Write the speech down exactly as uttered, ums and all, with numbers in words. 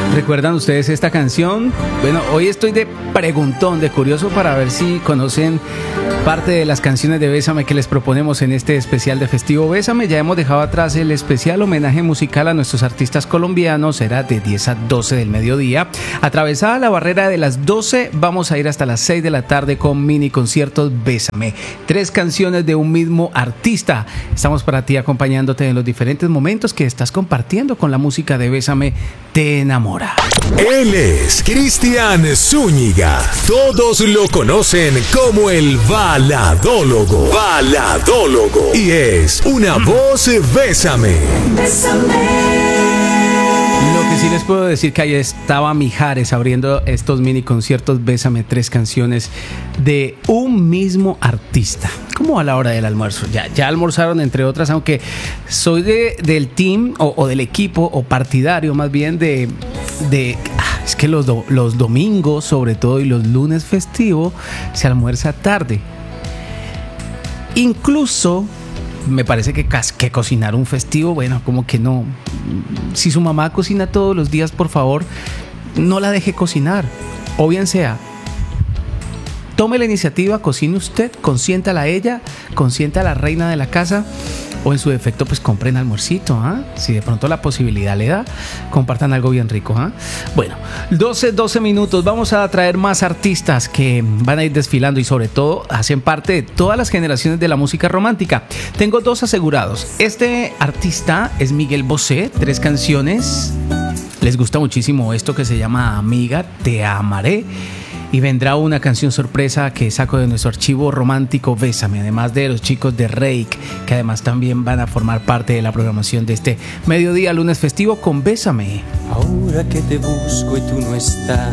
¿Recuerdan ustedes esta canción? Bueno, hoy estoy de preguntón, de curioso, para ver si conocen parte de las canciones de Bésame que les proponemos en este especial de Festivo Bésame. Ya hemos dejado atrás el especial homenaje musical a nuestros artistas colombianos. Era de diez a doce del mediodía. Atravesada la barrera de las doce, vamos a ir hasta las seis de la tarde con mini conciertos Bésame. Tres canciones de un mismo artista. Estamos para ti acompañándote en los diferentes momentos que estás compartiendo con la música de Bésame Te Enamora. Él es Cristian Zúñiga. Todos lo conocen como el baladólogo. Baladólogo. Y es una voz Bésame. Bésame. Lo que sí les puedo decir que ahí estaba Mijares abriendo estos mini conciertos Bésame, tres canciones de un mismo artista. Como a la hora del almuerzo. Ya, ya almorzaron, entre otras, aunque soy de, del team o, o del equipo o partidario más bien de... de ah, es que los, do, los domingos, sobre todo, y los lunes festivos, se almuerza tarde. Incluso... me parece que, que cocinar un festivo, bueno, como que no. Si su mamá cocina todos los días, por favor, no la deje cocinar. O bien sea, tome la iniciativa, cocine usted, consiéntala a ella, consienta a la reina de la casa. O en su defecto, pues compren almuercito, ¿ah? Si de pronto la posibilidad le da, compartan algo bien rico, ¿ah? Bueno, doce, doce minutos. Vamos a traer más artistas que van a ir desfilando y sobre todo hacen parte de todas las generaciones de la música romántica. Tengo dos asegurados. Este artista es Miguel Bosé, tres canciones. Les gusta muchísimo esto que se llama Amiga, Te Amaré. Y vendrá una canción sorpresa que saco de nuestro archivo romántico Bésame, además de los chicos de Reik, que además también van a formar parte de la programación de este mediodía lunes festivo con Bésame. Ahora que te busco y tú no estás.